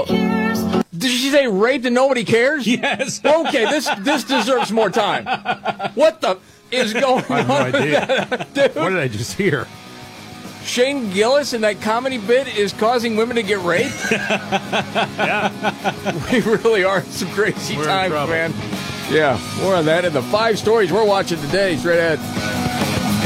Well, did she say raped and nobody cares? Yes. Okay, this deserves more time. What the is going on? I have no idea. With that, dude? What did I just hear? Shane Gillis in that comedy bit is causing women to get raped? Yeah. We really are in some crazy We're in times, trouble. man. Yeah, more on that in the 5 stories we're watching today. Straight ahead.